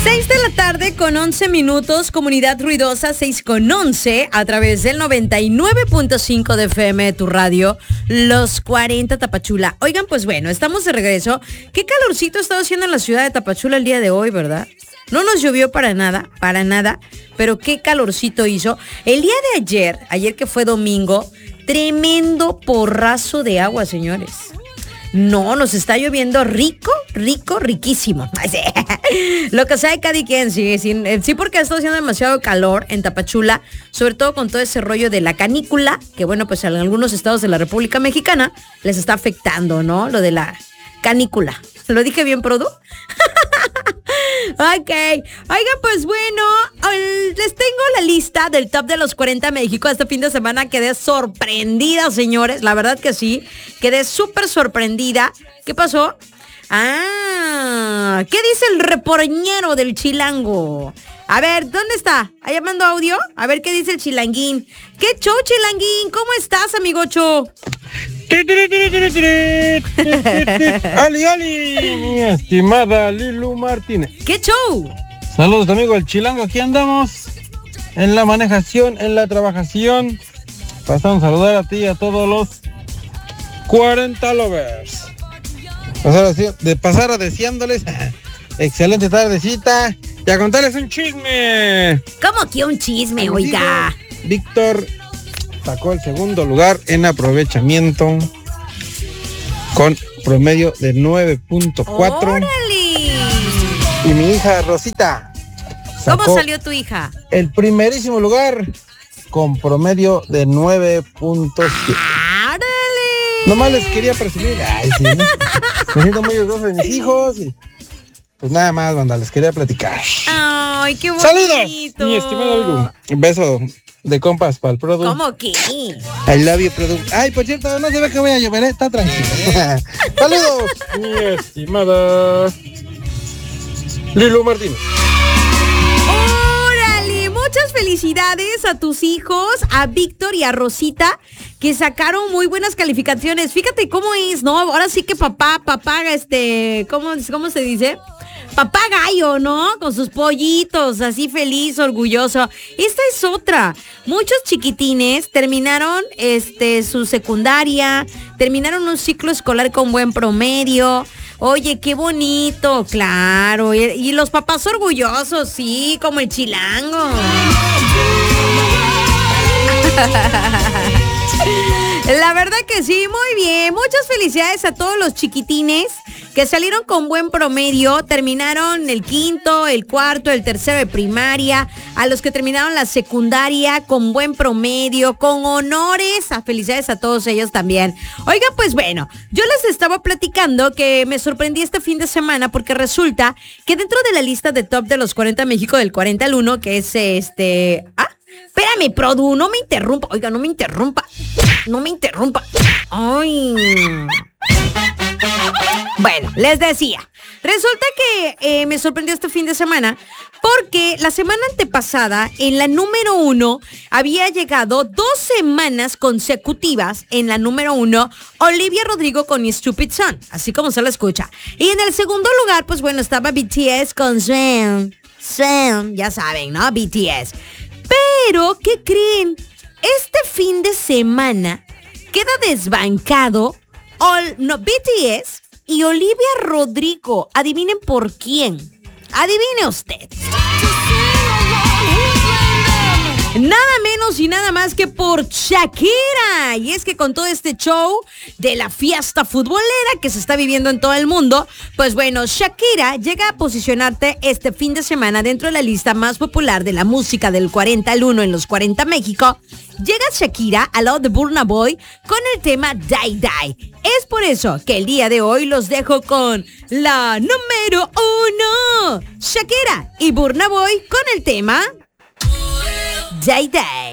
6 de la tarde con 11 minutos, comunidad ruidosa 6 con 11 a través del 99.5 de FM, tu radio, los 40 Tapachula. Oigan, pues bueno, estamos de regreso. Qué calorcito ha estado haciendo en la ciudad de Tapachula el día de hoy, ¿verdad? No nos llovió para nada, pero qué calorcito hizo. El día de ayer que fue domingo, tremendo porrazo de agua, señores. No, nos está lloviendo riquísimo. Lo que sabe cada quien, sí, porque ha estado haciendo demasiado calor en Tapachula, sobre todo con todo ese rollo de la canícula, que bueno, pues en algunos estados de la República Mexicana les está afectando, ¿no? Lo de la canícula. ¿Lo dije bien, Produ? Ok, oigan, pues bueno, les tengo la lista del top de los 40 México. Este fin de semana quedé sorprendida, señores, la verdad que sí, quedé súper sorprendida. ¿Qué pasó? ¿Qué dice el reporñero del chilango? A ver, ¿dónde está? ¿Ahí mando audio? A ver, ¿qué dice el chilanguín? ¿Qué show, chilanguín? ¿Cómo estás, amigocho? Ali, mi estimada Lilu Martínez. ¿Qué show? Saludos, amigo el chilango, aquí andamos en la manejación, en la trabajación. Pasamos a saludar a ti y a todos los 40 lovers. Pasar a deseándoles excelente tardecita y a contarles un chisme. ¿Cómo que un chisme, oiga? Víctor sacó el segundo lugar en aprovechamiento con promedio de 9.4. ¡Órale! Y mi hija Rosita sacó ¿Cómo salió tu hija? el primerísimo lugar con promedio de 9.7. ¡Órale! Nomás les quería presumir. Ay, sí, ¿no? Me siento muy orgulloso de mis hijos y pues nada más, banda, les quería platicar. ¡Ay, qué bonito! ¡Saludos, mi estimado amigo! Un beso de compas para el Produ. ¿Cómo que? I love you, Produ. Ay, por cierto, no se ve que voy a llover, ¿eh? Está tranquilo. ¡Saludos, mi estimada Lilu Martínez! ¡Órale! Muchas felicidades a tus hijos, a Víctor y a Rosita, que sacaron muy buenas calificaciones. Fíjate cómo es, ¿no? Ahora sí que papá, ¿cómo se dice? Papá gallo, ¿no? Con sus pollitos, así feliz, orgulloso. Esta es otra. Muchos chiquitines terminaron su secundaria, terminaron un ciclo escolar con buen promedio. Oye, qué bonito, claro. Y los papás orgullosos, sí, como el chilango. La verdad que sí, muy bien. Muchas felicidades a todos los chiquitines que salieron con buen promedio, terminaron el quinto, el cuarto, el tercero de primaria, a los que terminaron la secundaria con buen promedio, con honores, felicidades a todos ellos también. Oiga, pues bueno, yo les estaba platicando que me sorprendí este fin de semana porque resulta que dentro de la lista de top de los 40 México del 40 al 1, que es espérame, Produ, no me interrumpa. Oiga, no me interrumpa. Ay. Bueno, les decía, resulta que me sorprendió este fin de semana porque la semana antepasada, en la número 1, había llegado 2 semanas consecutivas en la número 1, Olivia Rodrigo con Stupid Son, así como se la escucha. Y en el segundo lugar, pues bueno, estaba BTS con Sam, ya saben, ¿no? BTS. Pero, ¿qué creen? Este fin de semana queda desbancado BTS y Olivia Rodrigo. Adivinen por quién. Adivine usted. Nada menos y nada más que por Shakira. Y es que con todo este show de la fiesta futbolera que se está viviendo en todo el mundo, pues bueno, Shakira llega a posicionarte este fin de semana dentro de la lista más popular de la música del 40 al 1 en los 40 México. Llega Shakira al lado de Burna Boy con el tema Die Die. Es por eso que el día de hoy los dejo con la número 1. Shakira y Burna Boy con el tema Die Die.